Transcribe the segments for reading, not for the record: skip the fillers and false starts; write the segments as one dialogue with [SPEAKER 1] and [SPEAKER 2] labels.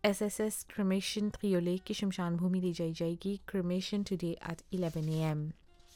[SPEAKER 1] SSS Cremation Triolet की शमशान भूमि ली जाएगी. Cremation today at 11 a.m.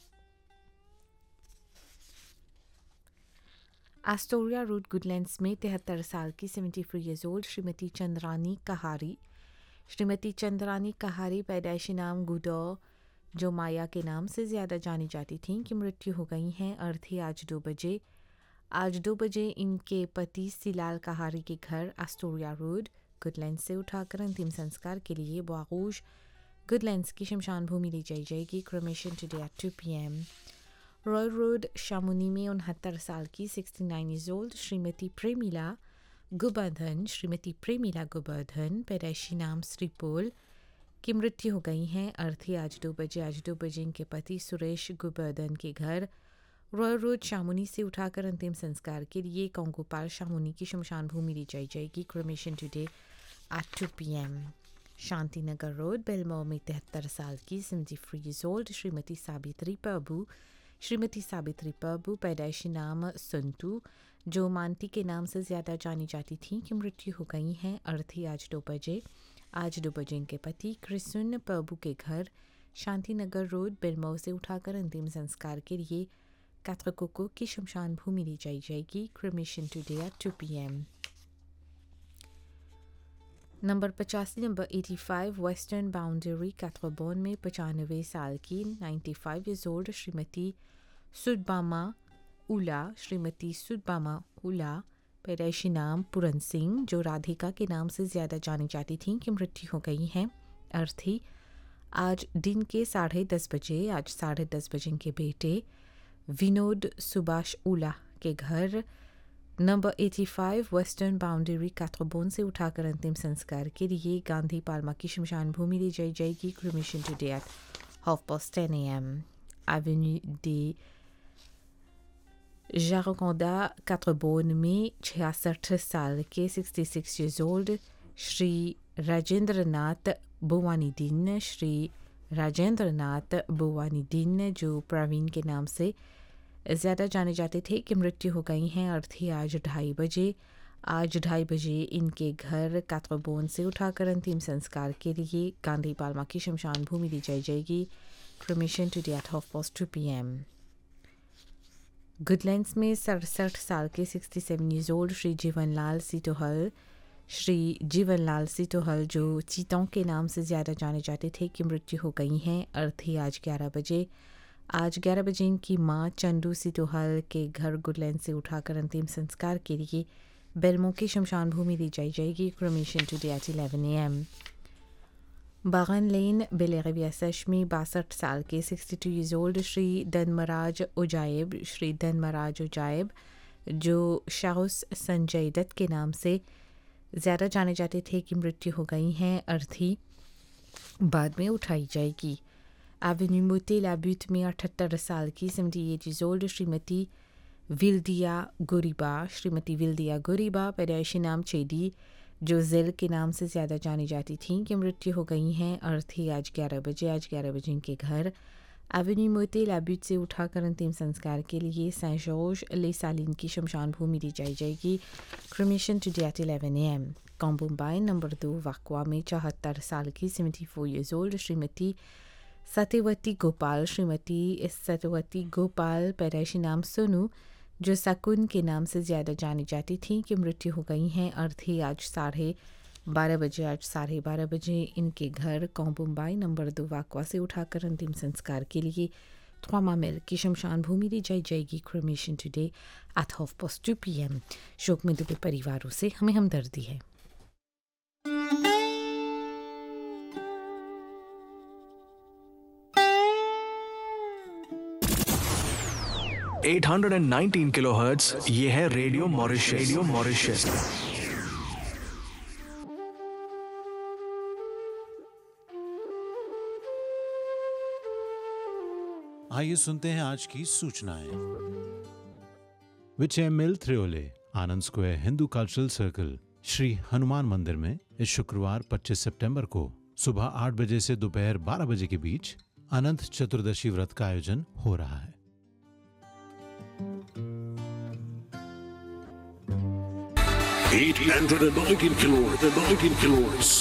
[SPEAKER 1] Astoria Road Goodlands में 73 साल की 73 years old श्रीमती चंद्रानी कहारी. श्रीमती चंद्रानी कहारी पैदाइशी नाम गुडो जो माया के नाम से ज़्यादा जानी जाती थीं की मृत्यु हो गई हैं. अर्थी आज 2 बजे. आज 2 बजे इनके पति सिलाल कहारी के घर एस्टोरिया रोड गुडलैंड्स से उठाकर अंतिम संस्कार के लिए बोआगूज गुडलैंड्स की शमशान भूमि ली जाएगी. Cremation today at 2 p.m. Royal road शामुनी में 69 साल की 69 years old श्रीमती प्रेमिला गुबर्धन. श्रीमती प्रेमिला गुबर्धन पैदाइशी नाम श्रीपोल की मृत्यु हो गई हैं. अर्थी आज 2 बजे. आज 2 बजे इनके पति सुरेश गुबर्धन के घर रॉयल रोड शामुनी से उठाकर अंतिम संस्कार के लिए कोंगोपाल शामुनी की शमशान भूमि ली जाएगी. Cremation today at 2 p.m. Shanti Nagar road बेलमो में 73 साल की 73 years old श्रीमती साबित्री प्रभु. श्रीमती साबित्री प्रभु पैदाइशी नाम संतू जो मानती के नाम से ज़्यादा जानी जाती थीं की मृत्यु हो गई हैं. अर्थी आज 2 बजे. आज 2 बजे इनके पति कृष्ण प्रभु के घर शांति नगर रोड बेलमो से उठाकर अंतिम संस्कार के लिए कात्रकोको की शमशान भूमि ली जाएगी. Cremation today at 2 p.m. Number 85 number 85 western boundary कात्रबोन में 95 साल की 95 years old श्रीमती सुदबामा उला. श्रीमती सुदबामा उला पैदाइशी नाम पूरन सिंह जो राधिका के नाम से ज़्यादा जानी जाती थीं की मृत्यु हो गई हैं. अर्थी आज दिन के 10:30 बजे. आज 10:30 बजे के बेटे विनोद सुभाष उला के घर नंबर 85 वेस्टर्न बाउंड्री कात्रबोन से उठाकर अंतिम संस्कार के लिए गांधी पाल्मा की शमशान भूमि ली जाएगी. Cremation today at 10:30 a.m. Avenue D जारकोंडा कात्रबोन में 66 साल के 66 years old श्री राजेंद्र नाथ बुवानीदीन. श्री राजेंद्र नाथ बुवानीदीन जो प्रवीण के नाम से ज़्यादा जाने जाते थे कि मृत्यु हो गई हैं. अर्थी आज 2:30 बजे. आज 2:30 बजे इनके घर कात्रबोन से उठाकर अंतिम संस्कार के लिए गांधी पाल्मा की शमशान भूमि ली जाएगी. Cremation today at 2:30 p.m. Goodlands में 67 साल के 67 years old श्री जीवनलाल सिटोहल. श्री जीवनलाल सिटोहल जो चीतों के नाम से ज़्यादा जाने जाते थे की मृत्यु हो गई हैं. अर्थी आज 11 बजे. आज 11 बजे इनकी मां चंदू सिटोहल के घर गुडलैंड से उठाकर अंतिम संस्कार के लिए बेलमो की शमशान भूमि ली जाएगी. Cremation today at 11 a.m. बागन लेन बेलेरिवियासश में 62 साल के 62 years old श्री धनमराज उजायब. श्री धनमराज उजायब जो शाहुस संजय दत्त के नाम से ज़्यादा जाने जाते थे कि मृत्यु हो गई हैं. अर्थी बाद में उठाई जाएगी. एवेन्यू मोते लाबूट में 78 साल की 78 years old श्रीमती विल्दिया गोरीबा. श्रीमती विल्दिया गोरीबा पैदाइशी नाम चेडी जो जिल के नाम से ज़्यादा जानी जाती थीं कि मृत्यु हो गई हैं. अर्थी आज 11 बजे. आज 11 बजे इनके घर एवेन्यू मोते लाबूट से उठाकर अंतिम संस्कार के लिए सेंट जॉर्ज ले सालिन की शमशान भूमि ली जाएगी. Cremation today at 11 a.m. कॉम्बुम्बाई number 2 वाकवा में 74 साल की 74 years old श्रीमती सत्यवती गोपाल. श्रीमती सत्यवती गोपाल पैदाइशी नाम सोनू जो सकुन के नाम से ज़्यादा जानी जाती थीं कि मृत्यु हो गई हैं. अर्थी आज 12:30 बजे. आज 12:30 बजे इनके घर कॉम्बुम्बाई नंबर 2 वाकवा से उठाकर अंतिम संस्कार के लिए 3 मिल की शमशान भूमि ली जाएगी. Cremation today at 2:30 p.m. शोक में डूबे परिवारों से हमें हमदर्दी है.
[SPEAKER 2] 819 किलोहर्ट्ज़ ये है रेडियो मॉरिशस. Radio Mauritius.
[SPEAKER 3] आइए सुनते हैं आज की सूचनाएं. विचय मिल थ्रियोले आनंद square Hindu cultural circle Shri Hanuman मंदिर में इस शुक्रवार 25 सितंबर को सुबह 8 बजे से दोपहर 12 बजे के बीच अनंत चतुर्दशी व्रत का आयोजन हो रहा है.
[SPEAKER 4] 819 kilohertz.